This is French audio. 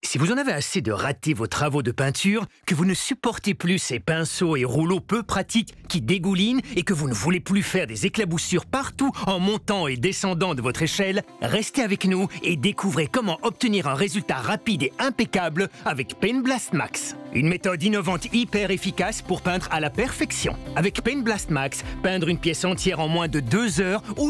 Si vous en avez assez de rater vos travaux de peinture, que vous ne supportez plus ces pinceaux et rouleaux peu pratiques qui dégoulinent et que vous ne voulez plus faire des éclaboussures partout en montant et descendant de votre échelle, restez avec nous et découvrez comment obtenir un résultat rapide et impeccable avec Paint Blast Max. Une méthode innovante hyper efficace pour peindre à la perfection. Avec Paint Blast Max, peindre une pièce entière en moins de 2 heures ou